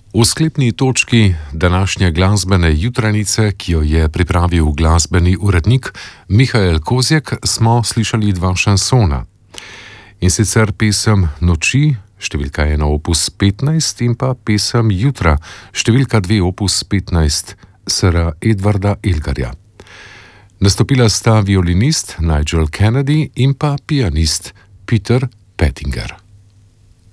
V sklepni točki današnje glasbene jutranice, ki jo je pripravil glasbeni urednik Mihael Kozjek, smo slišali dva šansona. In sicer pesem Noči, številka 1 opus 15 in pa pesem Jutra, številka 2 opus 15 sra Edvarda Elgarja. Nastopila sta violinist Nigel Kennedy in pa pianist Peter Pettinger.